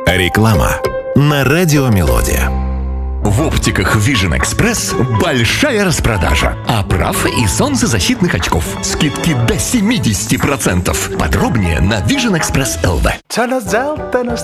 Реклама на радио «Мелодия». В оптиках Vision Express большая распродажа оправ и солнцезащитных очков. Скидки до 70%. Подробнее на Vision Express LV.